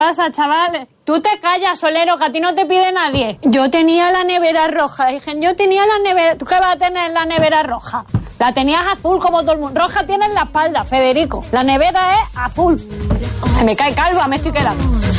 pasa, chavales? Tú te callas, Solero, que a ti no te pide nadie. Yo tenía la nevera roja, dije, yo tenía la nevera... ¿Tú qué vas a tener en la nevera roja? La tenías azul como todo el mundo. Roja tiene en la espalda, Federico. La nevera es azul. Se me cae calva, me estoy quedando.